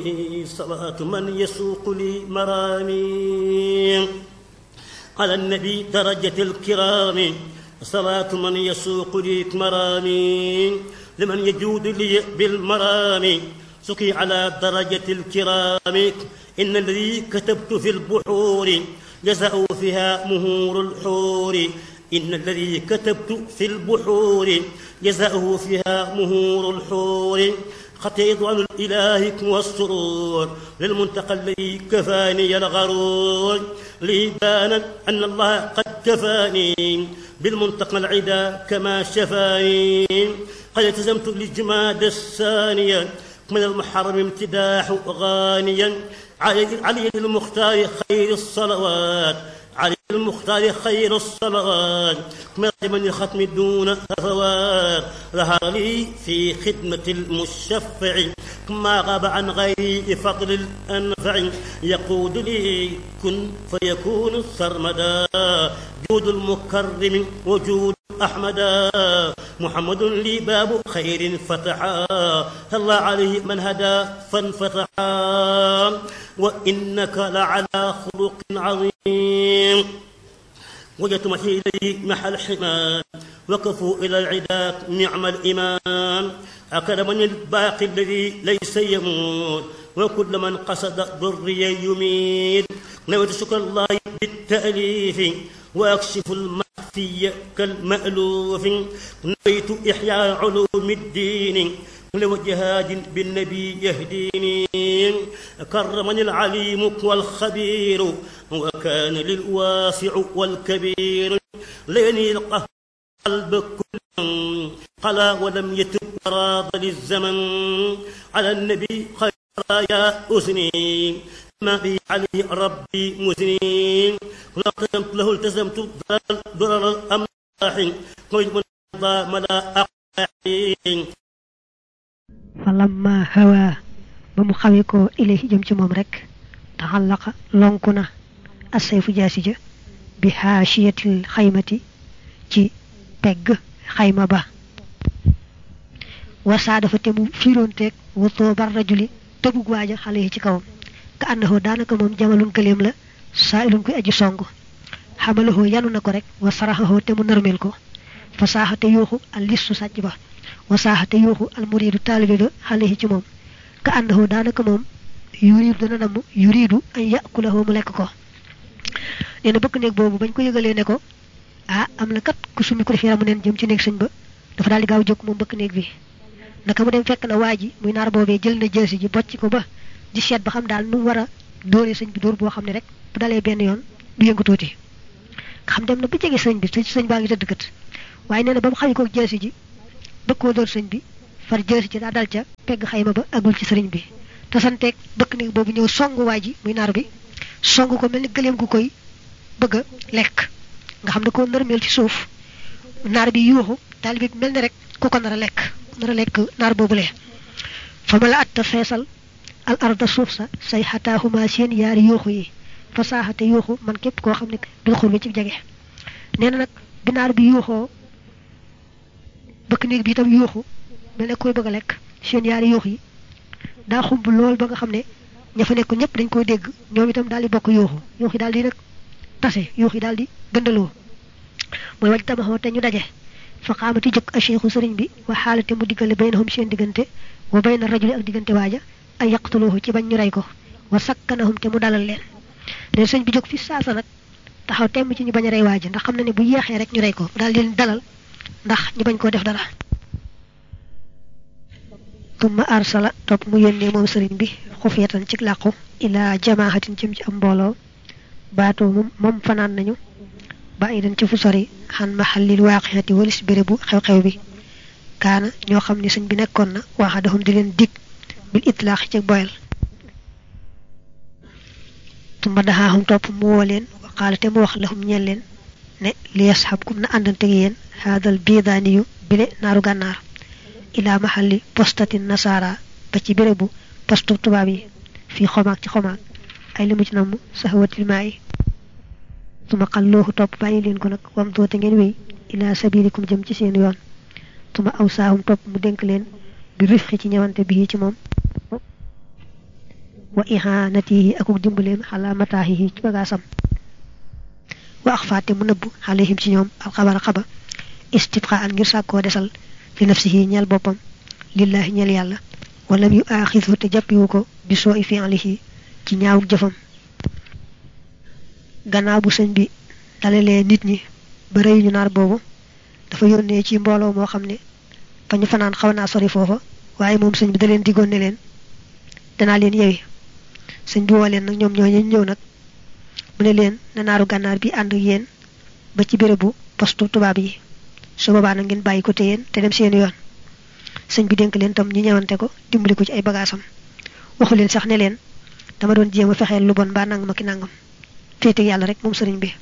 صلاة من يسوق لي مرامي على النبي درجة الكرام صلاة من يسوق لي مرامي لمن يجود لي بالمرام سقي على درجة الكرام إن الذي كتبت في البحور جزاء فيها مهور الحور إن الذي كتبت في البحور جزاءه فيها مهور الحور خطيط عن الإله والسرور للمنتقى الذي كفاني الغرور لي بان أن الله قد كفاني بالمنتقى العدا كما شفاني قد التزمت للجماد الثانية من المحرم امتداح غانيا علي المختار خير الصلوات علي المختار خير الصلوات من الختم دون هفوات ظهر لي في خدمة المشفع ما غاب عن غيري فضل الأنفع يقود لي كن فيكون سرمدا جود المكرم وجود أحمدا محمد لي باب خير فتحا الله عليه من هدى فانفتحا وإنك لعلى خلق عظيم وجدت محي إليه محل الحمام وقفوا إلى العداء نعم الإمام أكرمني الباقي الذي ليس يموت وكل من قصد ضري يميت نويت شكر الله بالتأليف وأكشف المخفي كالمألوف نويت إحياء علوم الدين لوجهاد بالنبي يهديني كرمني العليم والخبير وكان للواسع والكبير ليني القلب كل قلا ولم يتب راض للزمن على النبي خير يا أذني ما بي عليه ربي مزني ولقدمت له التزمت ضرر الأملاح قيد من ملا أقاحين falamma hawa ba mu xawé ko ilayhi jëm ci mom rek taxallaqa lonkuna asayfu jasija bi hashiyatil khaymati ci pegg xayma ba wasa dafa te mu firontek wuto bar rajuli tebug waja xale ci kawam ka annahu danaka mom jamalun kelem la sa'ilun ku aji songu hamalahu yanu nako rek wa sarahu te mu narmel ko fasahate yuxu al lisu sajj ba wasahate yuxu al muridu talibe xale ci mom ka annahu danaka mom yuridu dana nam yuridu an yakulahu mu lek ko neena bëkk nek bobu bañ ko yëgalé ne ko ah amna kat ku sumi ko fi ramu nen jëm ci nek señ ba dafa dal di gaaw jokk mom bëkk nek bi naka mu dem fekk na waji muy nar bobé jël na jëlsi ji bocc ko ba di sét ba xam dal nu wara doore señ bi door bo xamne rek bu dalé ben yoon du yëngu toti xam dem na ba jégué señ bi señ baangi tëdd kat waye neena bam xay ko jëlsi ji bëkko door señ bi far jëlsi ci da dal ca pegg xayma ba agul ci señ bi ta santek bëkk nek bobu ñew songu waji muy nar bi songu ko melni gëlem gu koy bëgg lek nga xam da ko ndërmel ci suuf nar bi yuuxu talibé melni rek ku ko nara lek nar bobulé famala atta fessal al arda suufsa say hatahuma seen yaari yuuxu yi fasahate yuuxu man képp ko xamne bil xurbi ci jage neena nak bi nar bi yuuxo bëkk nek bi tam yuuxu melni koy bëgg lek seen yaari yuuxu yi da xumb lool ba nga xamne ña fa nekk ñepp dañ koy dégg ñoom itam dal di bokk yuuxu dal di nak tassé yuuxu dal di gëndalo moy waj tabaxo te ñu daje fa qamati jëk a cheikhu serigne bi wa halati mu diggal baynahum seen digënté wa bayna rajuli ak digënté waja ay yaqtuluhu ci bañ ñu ray ko wa sakkanahum te mu dalal leen ne serigne bi jëk fi saasa nak taxaw tém ci ñu bañ ray waja ndax xamna ne bu yexé rek ñu ray ko dal leen dalal ndax ñu bañ ko def dara ثم أرسل توب مو يوني موم سيرين بي خفيتان ci laqu ila jamaahatin ci am mbolo baato mom fanan nañu baidan ci fu sori han mahallil waqiati walis berebu xew xew bi kana ño xamni señ bi nekkon na waxadahum di len dig bil itlaq ci boyal tumba dahahum top mu wolen waxalate mu wax lahum ñel len ne li yashabkum na andante yeen hadal bidaniyu bile naru gannar ila mahalli postatin nasara ba ci berebu postu tubaab yi fi xomaak ci xomaak ay limu ci nam sahwatil ma'i tuma qalluhu top bayi len ko nak wam do te ngeen wey ila sabilikum jëm ci seen yoon tuma awsaahum top mu denk len bi rifxi ci ñewante bi ci mom wa ihanatihi akuk dimbalem ala matahihi ci bagasam wa akhfati mu neub alayhim ci ñoom al khabar khaba istibqa'an ngir sakko desal fi nafsihi ñal bopam lillahi ñal yalla walam yu akhidhu te jappiwu ko bi so'i fi'lihi ci ñaawu jëfam gannaaw bu sëñ bi dalale nit ñi ba reey ñu nar bobu dafa yónnee ci mbooloo moo xam ne fa ñu fanaan xaw naa sori foofa waaye moom sëñ bi da leen digoon ne leen danaa leen yewi sëñ bi woo leen nag ñoom ñooñu ñëw nag mu ne leen na naaru gànnaar bi ànd ak yéen ba ci bérébu postu tubaab yi su boobaa nag ngeen bàyyi ko te yéen te dem seen yoon sëñ bi dénk leen tam ñu ñëwante ko dimbali ko ci ay bagaasam waxu leen sax ne leen dama doon jéem a fexeel lu bon mbaa nangam ak nangam féete yàlla rek moom sëriñ bi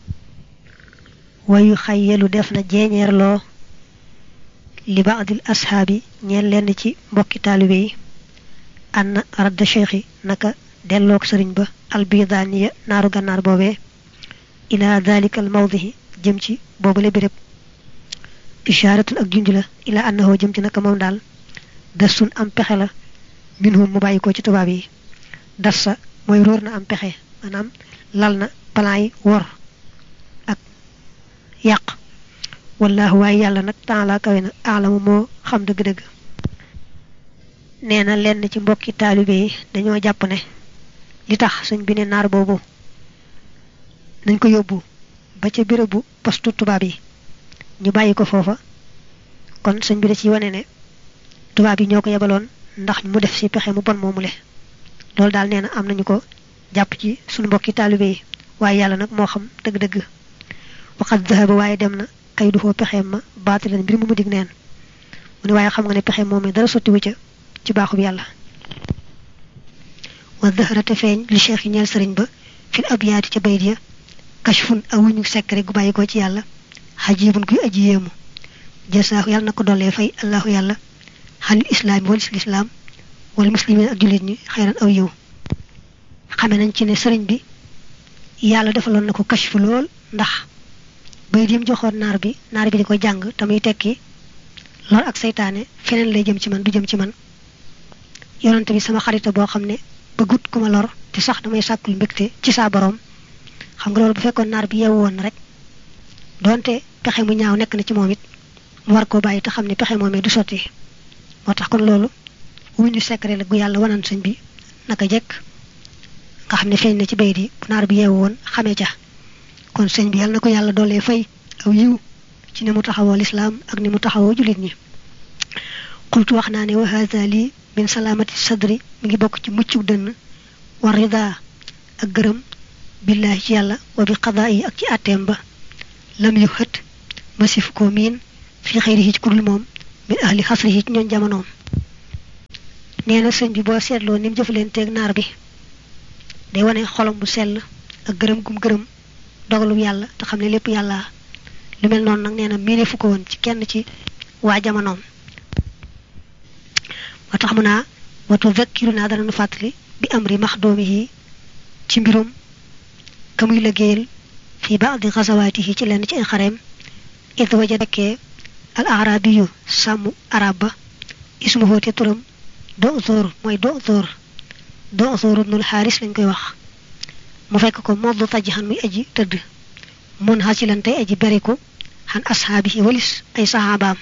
wayu xayyelu def na jeñeerloo li ba'dil ashaabi ñeel lenn ci mbokki taalibe yi anna radda cheikhi naka delloog sëriñ ba albidaniya naaru gànnaar boobee ila dalika al mawdihi jëm ci boobale béréb isharatun ak junj la ila annahu jëm ci naka moom daal dasun am pexe la minhum mu bàyyi ko ci tubaab yi dassa mooy róor na am pexe maanaam lal na plan yi wor ak yàq wallahu waaye yàlla nag taala kawe na aalamu moo xam dëgg-dëgg nee na lenn ci mbokki taalibe yi dañoo jàpp ne li tax sëñ bi ne naar boobu nañ ko yóbbu ba ca bérébu postu tubaab yi ñu bàyyi ko foofa kon sëñ bi da ci wane ne tubaab yi ñoo ko yebaloon ndax mu def ci pexe mu bon moomule loolu daal nee na am nañu ko jàpp ci sunu mbokki taalibe yi waaye yàlla nag moo xam dëgg-dëgg waxat dahaba waaye dem na kay du foo pexeem ma baatilan mbir mu dig neen mu ne waaye xam nga ne pexe moom dara sotti wu ca ci baaxub yàlla wa dahrate feeñ li cheikh yi ñeel sëriñ ba fil abyaati ca bayt ya kashfun awuñu secret gu bàyyi ko ci yàlla xajibun guy aji yéemu jasaahu yàlla na ko dollee fay allahu yàlla xanil islaami wal islam wal muslimin ak jullit ñi xeyran aw yiw xame nañ ci ne sëriñ bi yàlla defaloon na ko kashfu lool ndax bayt yim joxoon naar bi di ko jàng tamuy tekki lor ak seytaane feneen lay jëm ci man du jëm ci man yonante bi sama xarita boo xam ne bëggut ku ma lor te sax damay sàkkul mbégte ci saa borom xam nga loolu bu fekkoon naar bi yeewu woon rek donte pexe mu ñaaw nekk na ci moom it mu war koo bàyyi te xam ne pexe moomee du sotti moo tax kon loolu wuñu secret la gu yàlla wanan sëñ bi naka jekk nga xam ne feeñ na ci bayit yi bu naar bi yeewu woon xamee ca kon sëñ bi yàlla na ko yàlla doolee fay aw yiw ci ni mu taxawoo lislaam ak ni mu taxawoo jullit ñi qultu wax naa ne wa haza li min salaamati sadri mi ngi bokk ci muccu dënn war rida ak gërëm billahi ci yàlla wa bi qadaa'i ak ci àtteem ba lam yu xët masif ko miin fi xëyrihi ci kurul moom min ahli xasrihi ci ñoon jamonoom nee na sëñ bi boo seetloo ni mu jëfalenteeg naar bi day wane xolam bu sell ak gërëm gum gërëm dogalum yàlla te xam ne lépp yàlla lu mel noonu nag nee na miine fu ko woon ci kenn ci waa jamonoom moo tax mu naa watu zakkiru naa dana nu fàttali bi amri maxdoomihi ci mbirum ka muy liggéeyal fi baadi xasawaatihi ci lenn ci ay xareem id waja dekkee al arabiyu sàmm arab ba ismuhu te turam dozoor mooy dozoor ibnul xaaris lañ koy wax mu fekk ko moddu taj xan muy aji tëdd mun xasilan tey aji beriku xan ashaabihi walis ay saxaabaam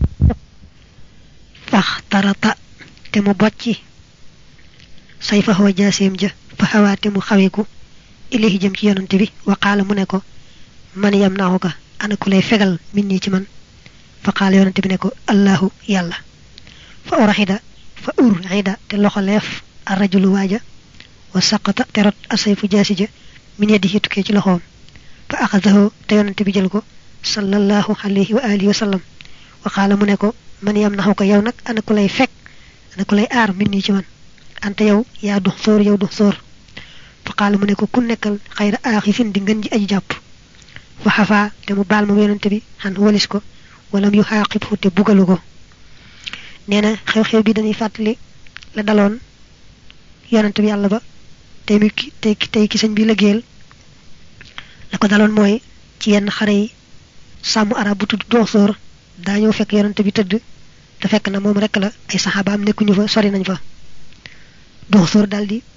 fax tarata te mu bocci say faxoo jaaseem ja fa xawaate mu xaweeku ilahi jëm ci yonante bi wa qaala mu ne ko man yam naaxu ka ana ku lay fegal min nii ci man fa qaala yonante bi ne ko allahu yàlla fa urxida te loxoleef arrajulu waaja wa saqata te rot asayfu jaasi ja min yadihi tukkee ci loxoom fa axadahu te yonante bi jël ko sallallahu alayhi wa alihi wa sallam wa qaala mu ne ko man yam naxu ko yow nag ana ku lay fekk ana ku lay aar min nii ci man ante yow yaa dux sóor fa qaala mu ne ko ku nekkal xayra aaxifin di ngën ji aji jàpp fa xafaa te mu baal moom yonante bi xan walis ko walam yu xaaqibhu te bugalu ko nee na xew-xew bi dañuy fàttali la daloon yonante bi yàlla ba tey ki sëñ bi liggéeyal la ko daloon mooy ci yenn xare yi sàmm arab bu tudd doxsoor daa ñëw fekk yonante bi tëdd te fekk na moom rek la ay saxaabaam nekkuñu fa sori nañ fa doxsoor daldi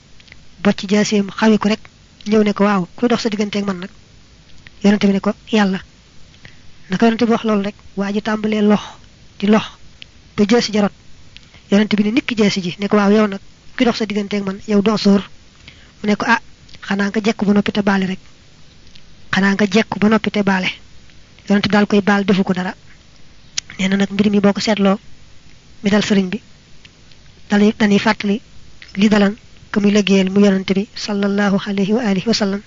bocc jaaseem xawi ko rek ñëw ne ko waaw ku dox sa diggante ak man nag yonente bi ne ko yàlla naka yonente bi wax loolu rek waa ji tàmbalee lox di lox ba jaasi jarot yonente bi ne nikki jaasi ji ne ko waaw yow nag ku dox sa diggante ak man yow doo sóor mu ne ko ah xanaa nga jekku ba noppi te baale rek xanaa nga jekku ba noppi te baale yonente bi daal koy baal defu ko dara nee na nag mbir mi boo ko seetloo mi dal sëriñ bi dañuy fàttali li dalan ka muy liggéeyal mu yonente bi sallallahu alayhi wa alihi wa sallam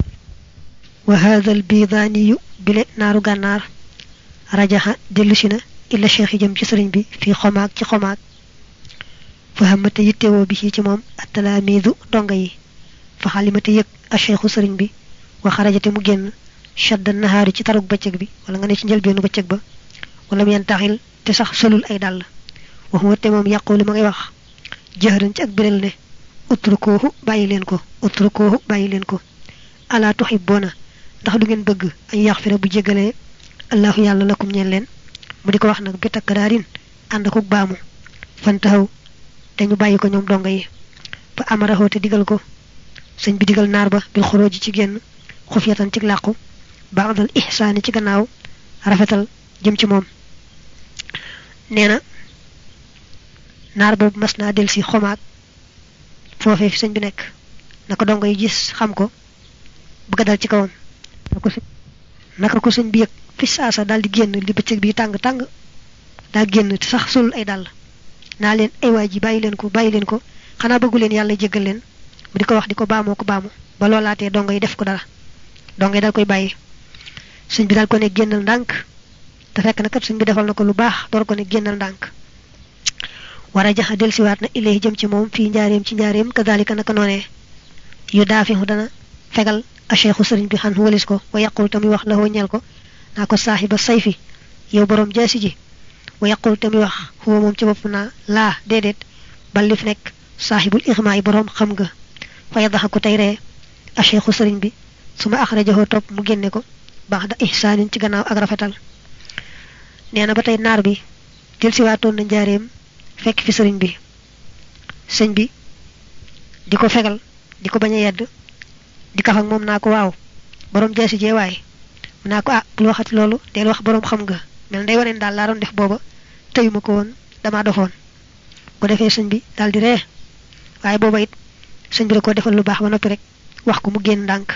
wa hadha al bidaniyu bile naaru gànnaar rajaxa dellusi na illa cheikh yi jëm ci sëriñ bi fii xomaag ci xomaag fa xamate yittewoo bi ci moom attalaamidu donga yi fa xalimate yëg a cheikhu sëriñ bi wa xarajate mu génn shadda nahaari ci tarug bëccëg bi wala nga ne ci njëlbeenu bëccëg ba wala mu yantaxil te sax solul ay dàll waxuma te moom yàqulu ma ngay wax jëhëran ci ak biral ne utrukoohu bàyyi leen ko ala tuhibboona ndax du ngeen bëgg ay yaxfira bu jégalee allahu yàlla lakum ñeen leen mu di ko wax nag bi takkaraarin ànd ko baamu fantaxaw te ñu bàyyi ko ñoom donga yi ba amaraxoo te digal ko sëñ bi digal naar ba bil xorooji ci génn xufiyatan ci làqu baadal ihsaani ci gannaaw rafetal jëm ci moom nee na naar boobu mas naa del si xomaag foofee fi sëñ bi nekk na ko donga yi gis xam ko bëgg a dal ci kawam naka ko sëñ bi yëg fi saasa daal di génn li bëccëg bi tàng daa génn sax sul ay dàll naa leen ay waay ji bàyyi leen ko xanaa bëggu leen yàlla jéggal leen mu di ko wax di ko baamu ba loolaatee donga yi def ko dara donga yi dal koy bàyyi sëñ bi daal ko ne génnal ndànk te fekk na kat sëñ bi defal na ko lu baax door ko ne génnal ndànk war a jaxa delsiwaat na ilay jëm ci moom fii njaareem kadalika naka noonee yu daafihu dana fegal a cheikhu sëriñ bi xan walis ko wa yaqul tamuy wax la ñeel ko naa ko saaxiba sayfi yow borom jaasi ji wa yaqul tamuy wax huwa moom ci bopp naa laa déedéet bal li fi nekk saaxibul ixmaa yi borom xam nga fa yadaxa ko tey ree a cheikhu sëriñ bi su ma axrajahoo topp mu génne ko baax da ihsaanin ci gannaaw ak rafetal nee na ba tey naar bi delsiwaatoon na njaareem fekk fi sëriñ bi sëñ bi di ko fegal di ko bañ a yedd di kaf ak moom naa ko waaw borom jaasi jee waay mu naa ko ah bul waxati loolu del wax borom xam nga mel day waneen daal laa doon def booba tëyuma ko woon damaa dofoon ko defee sëñ bi daal di ree waaye booba it sëñ bi da ko defal lu baax ba noppi rek wax ko mu génn ndànk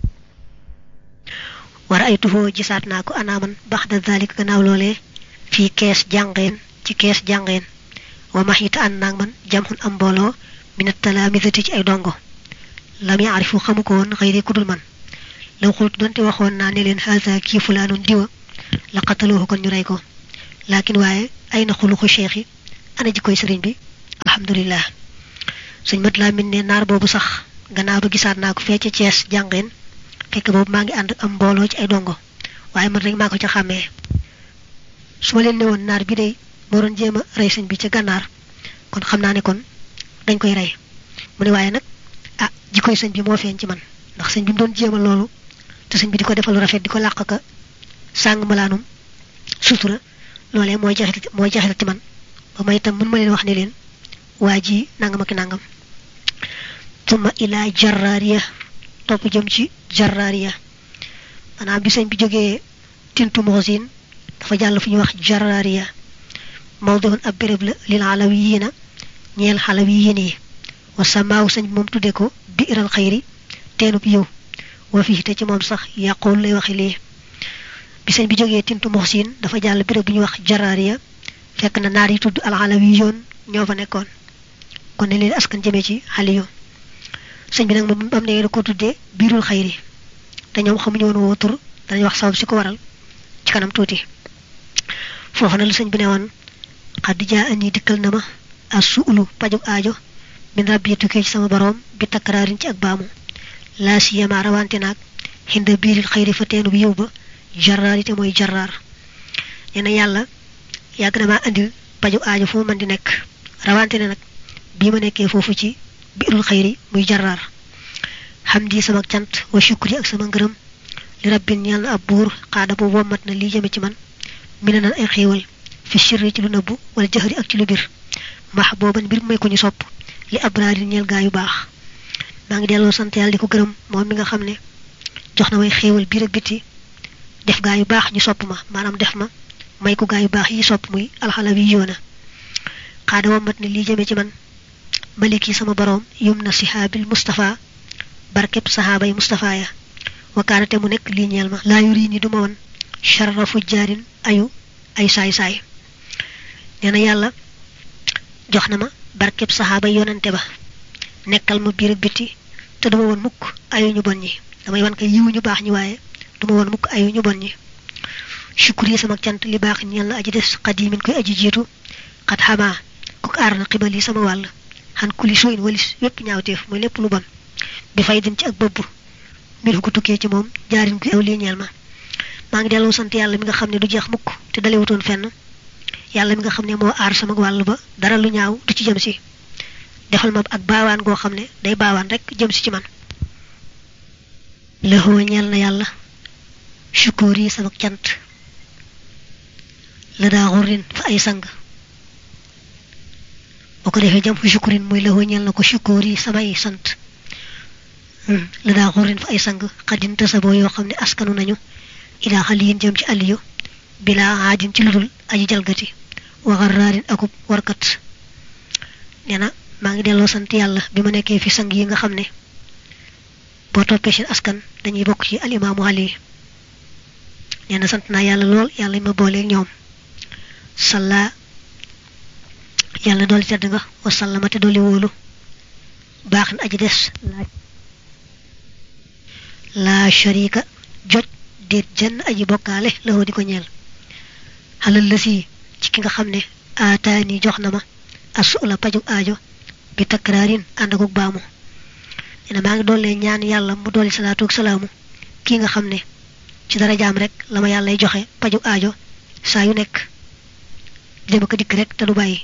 war ay tufoo gisaat naa ko anaaman bax da dalik gannaaw loolee fii kees jàngeen ci kees jàngeen wa max yita ànd naag man jamxun am mbooloo minat talaamisati ci ay dongo lam yaarifu xamu ko woon xëy ku dul man law xultu donte waxoon naa ne leen haasa kii fulaanun diwa la qataluhu kon ñu rey ko laakin waaye ay na xuluxu cheikh yi ana jikkoy sëriñ bi alhamdulillah sëñ mat laa min ne naar boobu sax gannaaw ba gisaat naa ko fee ca Cees jàngeen fekk boobu maa ngi ànd am mbooloo ci ay dongo waaye man rek maa ko ca xàmmee su ma leen ne woon naar bi day moo doon jéem a rey sëñ bi ca gànnaar kon xam naa ne kon dañ koy rey mu ne waaye nag ah jikkoy sëñ bi moo feeñ ci man ndax sëñ bi mu doon jéem a loolu te sëñ bi di ko defal lu rafet di ko làq ka sàng malaanum sutura loolee mooy jaxit ci man ba may itam mën ma leen wax ne leen waa ji nangam ak nangam tuma ilaa jarraariya topp jëm ci jarraariya maanaam bi sëñ bi jógee tintu moxsin dafa jàll fu ñuy wax jarraariya mawdihun ab béréb la lil alawiyiina ñeel xalawiyiin yi wa samaaw sëñ bi moom tudde ko biiral xayri teenub yiw wa fii te ci moom sax yàqul lay waxe lii bi sëñ bi jógee tintu moxsin dafa jàll béréb bu ñuy wax jarraariya fekk na naar yi tudd al alawiyoon ñoo fa nekkoon kon ne leen askan jëmee ci xaliyu sëñ bi nag moom am ne ko tuddee biirul xayri te ñoom xamuñu woon woo tur danañ wax sabab si ko waral ci kanam tuuti foofu na lu sëñ bi ne woon xad jaa ani dikkal na ma as suulu pajug aajo min rabbi tukkee ci sama boroom bi takkaraarin ci ak baamu laa siyama rawante naag xinda biiril xayri fa teenu bi yow ba jarraar yi te mooy jarraar nee na yàlla yàgg na maa andil pajug aajo fu ma mën di nekk rawante ne nag bii ma nekkee foofu ci biirul xayri muy jarraar xamdi sama cant wa shukri ak sama ngërëm li rabbin ñal na ab buur xaada bu wommat na lii jëme ci man mi ne nan ay xéewal fi sirri ci lu nëbbu wala jëxëri ak ci lu bir max booban mbir may ko ñu sopp li abraari ñeel gaa yu baax maa ngi delloo sant yàlla di ko gërëm moom mi nga xam ne jox na may xéewal biir ak biti def gaa yu baax ñu sopp ma maanaam def ma may ko gaa yu baax yi sopp muy alxalawi yoona xaada wammat ne lii jëme ci man maliki sama boroom yum na sihaabil Mustafa barkeb sahaaba yi Mustafa ya wakaanate mu nekk lii ñeel ma laa yuri ni duma won sharra fujjaarin ayu ay saay-saay nee na yàlla jox na ma barkeb sahaaba yi yonante ba nekkal ma biir ak biti te duma won mukk ayu ñu bon ñi damay wan ko yiwu ñu baax ñi waaye duma won mukk ayu ñu bon ñi shukur yi sama cant li baax ñeel na aji des xadimin koy aji jiitu xat xamaa kuk aar na xibal yi sama wàll xan kuli suyin walis wépp ñaawteef mooy lépp lu bon bi fay din ci ak bëbb mbir ko tukkee ci moom jaarin ko aw lii ñeel ma maa ngi delloo sant yàlla mi nga xam ne du jeex mukk te dalewutoon fenn yàlla mi nga xam ne moo aar sama wàll ba dara lu ñaaw du ci jëm si defal ma ak baawaan goo xam ne day baawaan rek jëm si ci man lëxoo ñeel na yàlla shukur yi sama cant la daa xurin fa ay sang boo ko defee jam fu shukurin mooy lëxoo ñeel na ko shukur yi samay sant la daa xurin fa ay sang xadin tasaboo yoo xam ne askanu nañu ilaa xaliyin jëm ci aliyu bilaa aadin ci ludul aji jalgati waxarraarin akub warkat nee na maa ngi delloo sant yàlla bi ma nekkee fi sang yi nga xam ne boo toppee seen askan dañuy bokk ci alimaamu Ali nee na sant naa yàlla lool yàlla ma booleeg ñoom salla yàlla dooli tedd nga wasallama te dooli wóolu baax na aji des laa sharika jot déet jenn aji bokkaale la di ko ñeel xalal la si ci ki nga xam ne aataani jox na ma asu la paju aajo bi takraarin ànd akuk baamu nee na maa ngi doole ñaan yàlla mu dooli salaatu ak salaamu kii nga xam ne ci dara jaam rek la ma yàllay joxe paju aajo saa yu nekk dema ko dikk rek te du bàyyi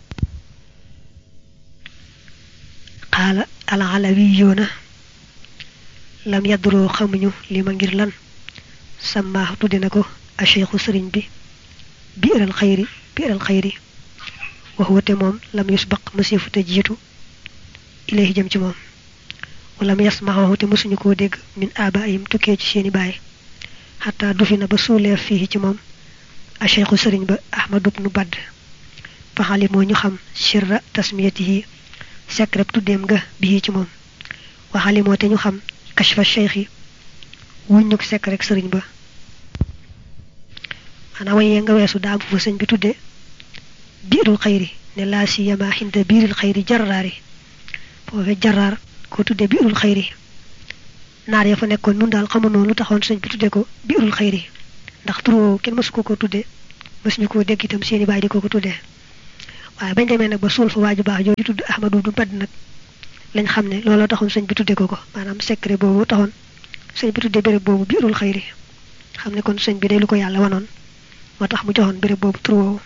xaala alxalawiyuuna lam yadroo xamuñu li ma ngir lan sammaa tudde na ko a cheikhu sëriñ bi biiral xayri wax wate moom lam yusbaq masifu te jiitu ilayhi jëm ci moom wala mu yasmaxahu te mësuñu koo dégg min abaayim tukkee ci seeni baay xataa dufi na ba suuleef fii ci moom a cheikhu sëriñ ba ahmadu bnu badd faxali moo ñu xam sirra tasmiyatihi secret tuddeem nga bii ci moom waxali moo te ñu xam kashfa cheikhi wuññu secret sëriñ ba ana wayee nga weesu daam fu fa sëñ bi tudde biirul xayri ne laa siyama xinda biiril xayri jarraari foofe jarraar ko tudde biirul xayri naar ya fa nekkoon nun daal xamu noonu lu taxoon sëñ bi tudde ko biirul xayri ndax turoo kenn mësu ko tudde mësuñu koo dégg itam seeni baay di ko tudde waaye bañ demee nag ba suul fa waaju baax jooju tudd ahmadu du badd nag lañ xam ne looloo taxoon sëñ bi tudde ko maanaam secret boobu taxoon sëñ bi tudde béréb boobu biirul xayri xam ne kon sëñ bi day lu ko yàlla wanoon moo tax mu joxoon béréb boobu tur woowu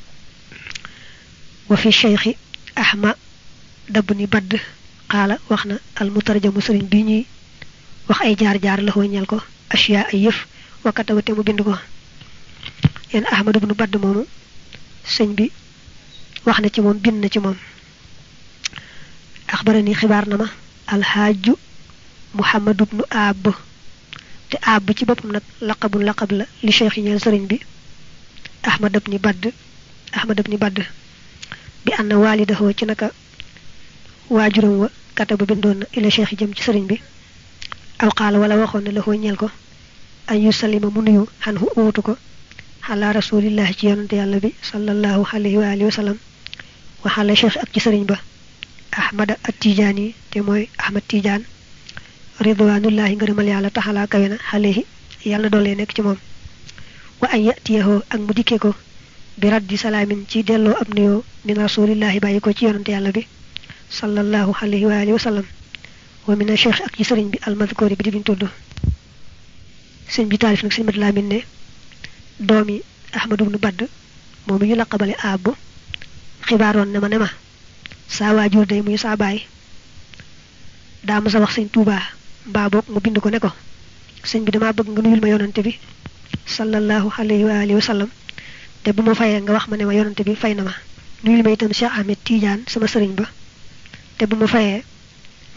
wa fi cheikhi ahma dabb ni badd xaala wax na al mutarjamu sëriñ bi ñuy wax ay jaar-jaar la ñeel ko asiya ay yëf wakkatawate mu bind ko yéen ahmad ibnu badd moomu sëñ bi wax na ci moom bind na ci moom axbarani xibaar na ma alxaaju muhammad ibnu aab te aab ci boppam nag laqab la li cheikh yi ñeel sëriñ bi ahmad ibni badd bi ànd waalidahu ci naka waajuram wa kataba bindoon na ila cheikh yi jëm ci sëriñ bi aw qaala wala waxoon ne la ñeel ko an yu salima mu nuyu xan hu uutu ko xala rasulillahi ci yonante yàlla bi sallallahu alayhi wa alihi wa sallam wa xala cheikh ak ci sëriñ ba ahmada at tijaani te mooy ahmad tijaan ridwanullahi ngërëmal yàlla taxalaa kawe na alayhi yàlla doolee nekk ci moom wa an yatiyahoo ak mu dikkee ko bi raddi salaamin ci delloo ab nuyoo min rasulillahi bàyyi ko ci yonante yàlla bi sallallahu alayhi wa alihi wa sallam wa mina cheikh ak ci sëriñ bi almadkoori bi di biñ tudd sëñ bi taalif nag sëñ mat laamin ne doomi ahmadu ibnu badd moom ñu laqabale aab xibaaroon ne ma saa waajur day muy saa baay daa ma sa wax sëñ Tuubaa mbaa boog mu bind ko ne ko sëñ bi dama bëgg nga nuyul ma yonante bi sallallahu alayhi wa alihi wa sallam te bu ma fayee nga wax ma ne ma yonante bi fay na ma nuyul ma itam Cheikh Ahmed Tidiane sama sëriñ ba te bu ma fayee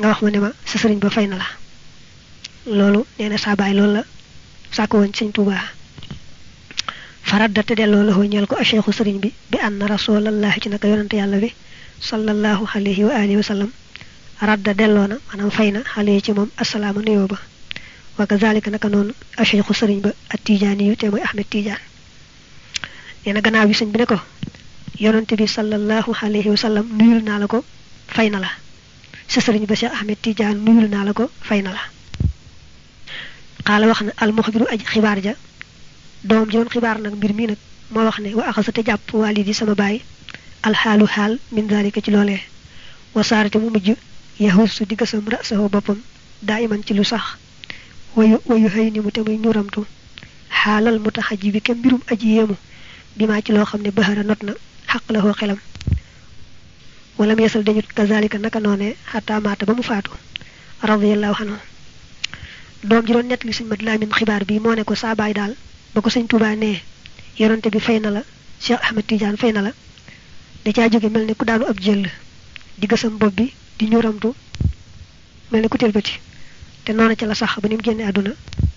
nga wax ma ne ma sa sëriñ ba fay na la loolu neena sa baay loolu la sàkk woon sëñ Tuuba faradda te delloo la ñeel ko a cheikhu sëriñ bi bi anna rasulallahi ci naka yonante yàlla bi sallallahu alayhi wa alihi wa sallam radda delloo na maanaam fay na xale ci moom assalaamu nuyoo ba wa kazalika naka noonu a cheikhu sëriñ ba at tijaani yu te mooy Ahmed Tidiane nee na gannaaw bi sëñ bi ne ko yonante bi sallallahu alayhi wa sallam nuyul naa la ko fay na la sa sëriñ ba Cheikh Ahmed Tidiane nuyul naa la ko fay na la xaala wax na al muxbiru aj xibaar ja doom ji doon xibaar nag mbir mi nag moo wax ne wa axasate jàpp walidi sama baay alxaalu xaal min dalika ci loolee wasaarate mu mujj yahusu di gësam rasahu boppam daa iman ci lu sax wayu xëy ni mu te muy ñuramtu xaalal mu tax aji bi ke mbirum aji yéemu bi maa ci loo xam ne bahara not na xaq la xoo xelam wala mu yesal dañu kazalika naka noone xataa maata ba mu faatu radiyallahu anhu doom ji doon nett li sëñ Mat Lamin xibaar bi moo ne ko saa baay daal ba ko sëñ Tuubaa nee yonante bi fay na la Cheikh Ahmed Tidiane fay na la da caa jóge mel ne ku daanu ab jël di gësam bopp bi di ñuramtu mel ne ku tëlbati te noona ca la sax ba ni mu génne àdduna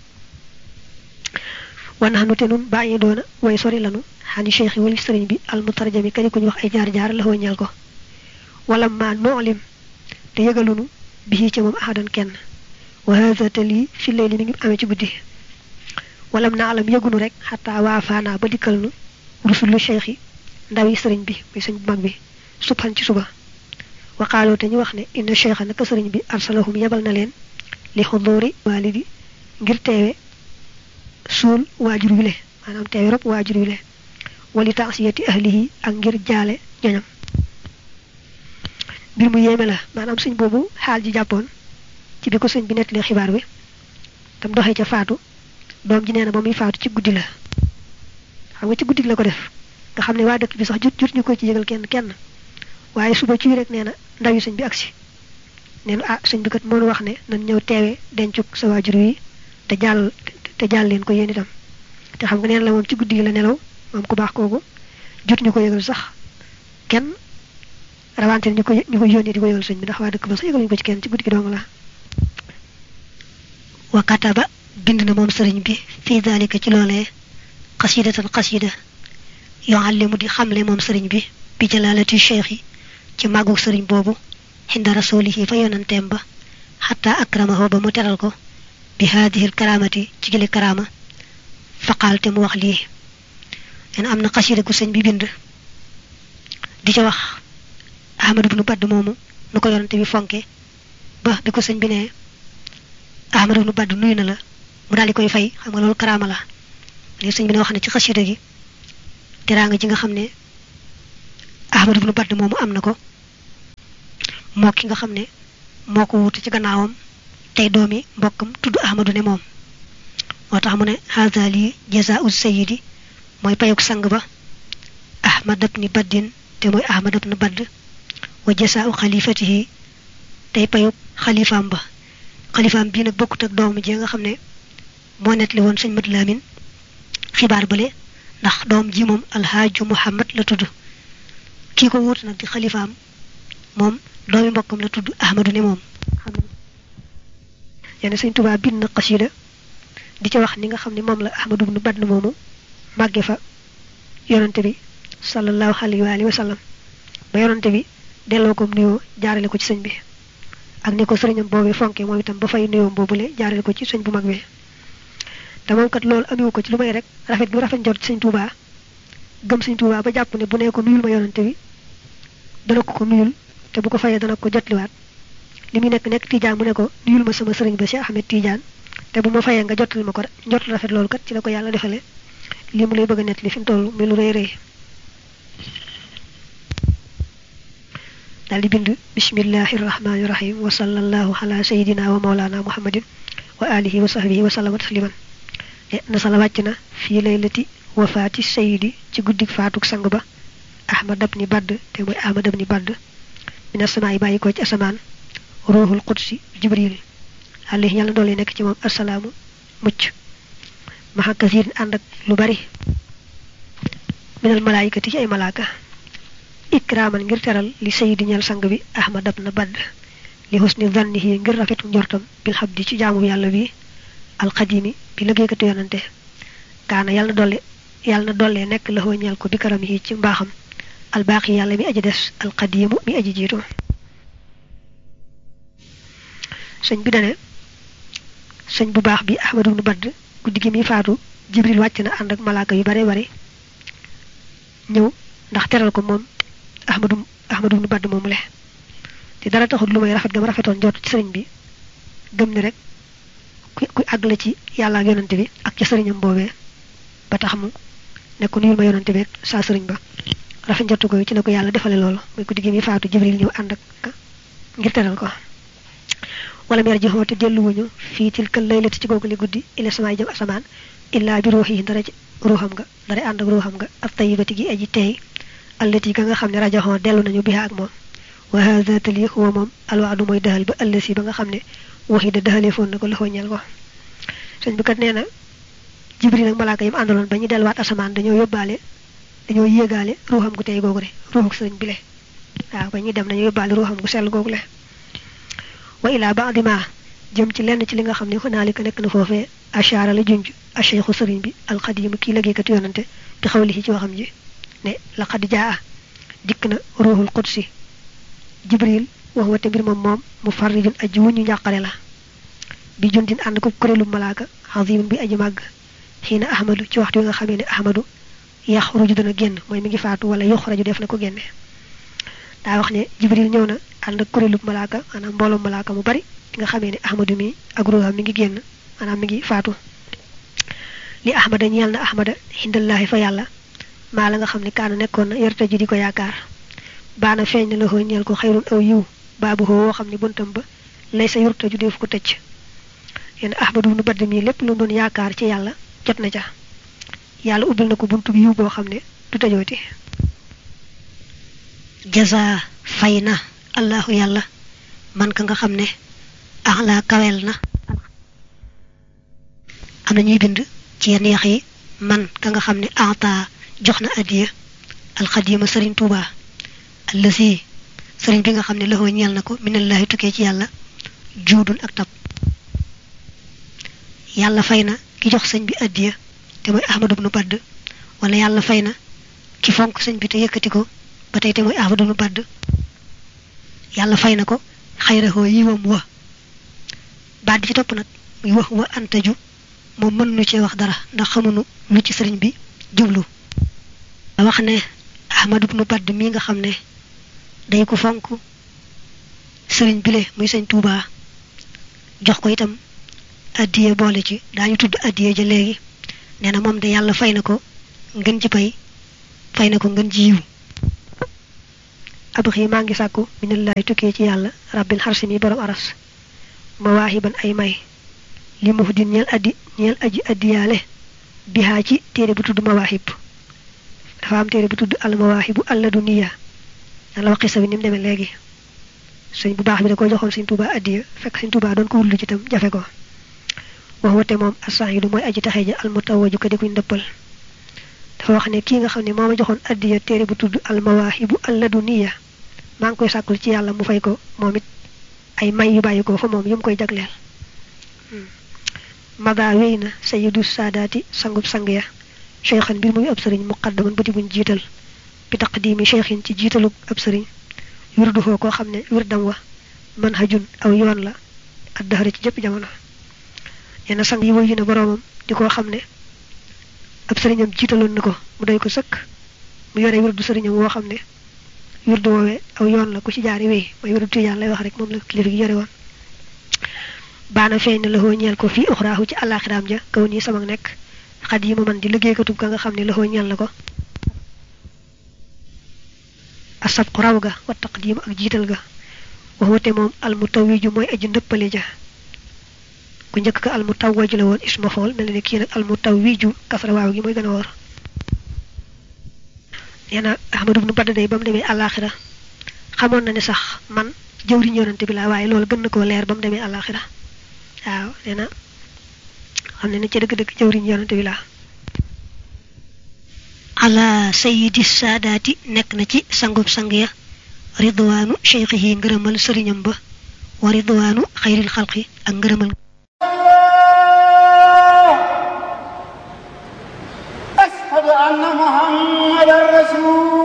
wanaxanu te nun bàyyi doona way sori lanu xani cheikh yi wali sëriñ bi al mutarjami kadi ku ñu wax ay jaar-jaar la ñeel ko wala ma noolim te yëgalunu bi ci moom ahadan kenn wa hadha tali fi layli mi ngi amee ci guddi walam na alam yëgunu rek xataa waafaana ba dikkal nu rusulu cheikh yi ndaw yi sëriñ bi muy sëñ bu mag bi subhan ci suba waqaaloo te ñu wax ne inna cheikha naka sëriñ bi arsalahum yebal na leen li xuduri walidi ngir teewe suul waajur wile maanaam teewe rob waajur wile wali taasiyati ahlihi ak ngir jaale ñoñam mbir mu yéeme la maanaam sëñ boobu xaal ji jàppoon ci bi ko sëñ bi nettali xibaar bi tam doxee ca faatu doom ji nee na ba muy faatu ci guddi la xam nga ci guddi la ko def nga xam ne waa dëkk bi sax jut ñu ko ci yëgal kenn waaye suba ci rek nee na ndaw yi sëñ bi agsi nee na sëñ bi kat moo wax ne nan ñëw teewe dencuk sa waajur wi te jàll leen ko yéen itam te xam nga nee na la moom ci guddi la nelaw moom ku baax kooku jut ñu ko yëgal sax kenn rawante ñu ko yónnee di ko yëgal sëñ bi ndax waa dëkk ba sax yëgaluñu ko ci kenn ci guddi gi dong la wa kataba bind na moom sëriñ bi fii dalika ci loolee xasidatan xasida yuallimu di xamle moom sëriñ bi bi jalaalati cheikh yi ci màggu sëriñ boobu xinda rasulihi fa yonanteem ba xataa akramahu ba mu teral ko bi haadihi karamati ci gile karama faqaal te mu wax lii nen am na xasida gu sëñ bi bind di ca wax ahmadu bnu badd moomu nu ko yonante bi fonke ba bi ko sëñ bi ne ahmadu bnu badd nuyu na la mu daal di koy fay xam nga loolu karama la li sëñ bi ne wax ne ci xasida gi teraanga ji nga xam ne ahmadu bnu badd moomu am na ko moo ki nga xam ne moo ko wuute ci gannaawam tey doomi mbokkam tudd ahmadu ne moom moo tax mu ne haza li jazaa'u sayyidi mooy payuk sang ba ahmad ibn baddin te mooy ahmad ibn badd wa jazaa'u xalifatihi tey payuk xalifaam ba xalifaam bii nag bokkut ak doomu ji nga xam ne moo nettali woon sëñ Mat Lamin xibaar bale ndax doom ji moom alhaaju muhammad la tudd kii ko wuute nag di xalifaam moom doomi mbokkam la tudd ahmadu ne moom yene sëñ Tuubaa bind na xasida di ca wax ni nga xam ne moom la ahmadu ibn badd moomu màgge fa yonante bi sallallahu alayhi wa sallam ba yonante bi delloo ko nuyoo jaarale ko ci sëñ bi ak ni ko sëriñam boobee fonke moom itam ba fay nuyoo boobule jaarale ko ci sëñ bu mag bi te moom kat loolu amiwu ko ci lu may rek rafet bu rafet njort sëñ Tuubaa gëm sëñ Tuubaa ba jàpp ne bu nee ko nuyul ma yonante bi dana ko nuyul te bu ko fayee dana ko jotliwaat li muy nekk Tidiane mu ne ko nuyul ma sama sëriñ ba Cheikh Ahmed Tidiane te bu ma fayee nga jottali ma ko njort rafet loolu kat ci la ko yàlla defale lii mu lay bëgg a nett li fi mu toll mi lu rëy rëy daal di bind bismillahi rahmani rahim wa sallallahu ala sayidina wa maulana muhammadin wa alihi wa sahbihi wa sallama tasliman na sala wàcc na fii laylati wafaati sayidi ci guddik faatuk sang ba ahmad ibn badd te mooy ahmad ibn badd mina samaay bàyyi ko ci asamaan ruuxul qudsi jibril alayhi yàlla doole nekk ci moom assalaamu mucc maxa kasiir ànd ak lu bari minal malaayikati ci ay malaaka ikraaman ngir teral li sayidi ñal sang bi ahmad ibn badd li husni dhannihi ngir rafetu njortam bil habdi ci jaamu yàlla bi al qadimi bi liggéeykatu yonante kaana yàlla na dolle nekk la ñeel ko bi karamihi ci mbaaxam al baaqi yàlla mi aji des al qadimu mi aji jiitu sëñ bi dane sëñ bu baax bi Ahmadu ibn Badd guddi gi mi faatu Jibril wàcc na ànd ak malaaka yu bare bare ñëw ndax teral ko moom Ahmadu ibn Badd moomu le te dara taxul lu may rafet gam rafetoon njort ci sëriñ bi gëm ni rek ku àgg la ci yàlla ak yonante bi ak ci sëriñam boobee ba tax mu ne ko nuyul ma yonante bi saa sëriñ ba rafet njortu ko ci la ko yàlla defale loolu muy guddi gi mi faatu Jibril ñëw ànd ak ngir teral ko wala mer ji xoote delluwuñu fii tilkal laylati ci googu li guddi ila samaay jëm asamaan illaa bi ruuxi dara ci ruuxam nga dara ànd ak ruuxam nga ak tayyibati gi aji teey allati ga nga xam ne rajaxoo dellu nañu biha ak moom wa hadha tali huwa moom alwaadu mooy dahal ba ëllësi ba nga xam ne waxi da dahalee foon na ko loxoo ñeel ko sëñ bi kat nee na Jibril ak malaaka yam àndaloon ba ñu delluwaat asamaan dañoo yéegaale ruuxam gu tey googu de ruuxuk sëriñ bi le waaw ba ñuy dem dañoo yóbbaale ruuxam gu sell googu le wa ila ba'di ma jëm ci lenn ci li nga xam ne xonaalika nekk na foofee ashara la junj acheikhu sëriñ bi alxadimu kii liggéeykatu yonante bi xawlihi ci waxam ji ne laqad jaa dikk na ruuxul qudsi Jibril wax wate mbir moom mu farrijun aji wuñu njàqare la bi jundin ànd ko kuréelu malaaka xazimun bi aji màgg xiina ahmadu ci waxtu wi nga xamee ne ahmadu yaxruju dana génn mooy mi ngi faatu wala yuxraju def na ko génne daa wax ne Jibril ñëw na ànd ak kuréelu malaaka maanaam mbooloo malaaka mu bari nga xamee ne ahmadu mi ak ruuxam mi ngi génn maanaam mi ngi faatu li ahmada ñeel na ahmada xindallaahi fa yàlla maa la nga xam ne kaana nekkoon na yarta ji di ko yaakaar baana feeñ na la xoo ñeel ko xayrun aw yiw baabu xoo woo xam ne buntam ba lay sa yurta ju def ko tëcc yéen ahmadu ibn Badd mi lépp lu doon yaakaar ci yàlla jot na ca yàlla ubbil na ko buntu yiw boo xam ne du tëjooti jaza fay na allahu yàlla man ka nga xam ne axlaa kawel na am na ñuy bind ci yenn yax yi man ka nga xam ne ata jox na addiya alxadima sëriñ Tuuba allasi sëriñ bi nga xam ne loxoo ñeel na ko minallahi tukkee ci yàlla juudun ak tab yàlla fay na ki jox sëñ bi addiya te mooy Ahmadu ibn Badd wala yàlla fay na ki fonk sëñ bi te yëkkati ko ba tey te mooy Ahmadu ibn Badd yàlla fay na ko xayrahoo yiwam wa baat bi ci topp nag muy wax wa antaju moom mën nu cee wax dara ndax xamuñu lu ci sëriñ bi jublu wax ne Ahmadu ibn Badd mi nga xam ne day ko fonk sëriñ bile muy sëñ Tuuba jox ko itam addiye boole ci daañu tudd addiye ja léegi nee na moom de yàlla fay na ko ngën ci pay fay na ko ngën ji yiw abxi maa ngi sàkku minallahi tukkee ci yàlla rabbil xarsi mi borom aras mawaahiban ay may li mu din ñeel aji addiyaale bihaa ci téere bu tudd mawaahib dafa am téere bu tudd al mawaahibu alladuniya yàlla wax xisa bi ni mu demee léegi sëñ bu baax bi da ko joxoon sëñ Tuuba addiya fekk sëñ Tuuba doon ko wullu ci tam jafe ko wax wate moom as-sahidu mooy aji taxee ja al mutawaju ka di kuñ dëppal dafa wax ne kii nga xam ne moo ma joxoon addiya téere bu tudd al mawaahibu alladuniya maa ngi koy sàkkul ci yàlla mu fay ko moom it ay may yu bàyyi ko fa moom yu mu koy jagleel mada wéy na sayyidu saadaati sangub sang ya cheikhan mbir muy ab sëriñ muqaddaman bëti buñ jiital bi taqdimi cheikhin ci jiitalu ab sëriñ wirduhoo koo xam ne wirdam wa manhajun aw yoon la addahara ci jëpp jamono yenn sang yi woy yu ne boroomam di koo xam ne ab sëriñam jiitaloon na ko mu doy ko sëkk mu yore wirdu sëriñam woo xam ne wirdu woowee aw yoon la ku ci jaari wéy mooy wirdu Tijaan lay wax rek moom la kilifa gi yore woon baana feeñ na loxoo ñeel ko fii uxraahu ci àllaaxiraam ja kaw nii sama nekk xat yi ma man di liggéeykatub ka nga xam ne loxoo ñeel na ko asabqu raw ga wa taqdiim ak jiital ga waxute moom almutawiju mooy aji ndëppale ja ku njëkk ka almutawaju la woon isma fool mel ne kii nag almutawiju kasra waaw gi mooy gën a wóor nee na Ahmadu ibn Badd day ba mu demee àllaaxira xamoon na ne sax man jëwriñ yonante bi laa waaye loolu gën na koo leer ba mu demee àllaaxira waaw nee na xam ne ci dëgg-dëgg jëwriñ yonante bi laa ala sayyidi saadaati nekk na ci sangub sang ya ridwaanu cheikhihi ngërëmal sëriñam ba wa ridwanu khairil khalqi ak ngërëmal ashhadu anna muhammadar rasul